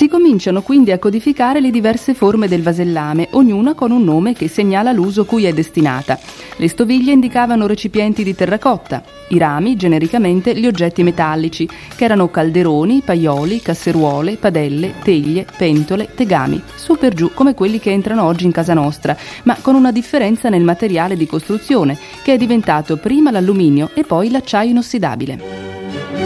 Si cominciano quindi a codificare le diverse forme del vasellame, ognuna con un nome che segnala l'uso cui è destinata. Le stoviglie indicavano recipienti di terracotta, i rami genericamente gli oggetti metallici, che erano calderoni, paioli, casseruole, padelle, teglie, pentole, tegami, su per giù come quelli che entrano oggi in casa nostra, ma con una differenza nel materiale di costruzione, che è diventato prima l'alluminio e poi l'acciaio inossidabile.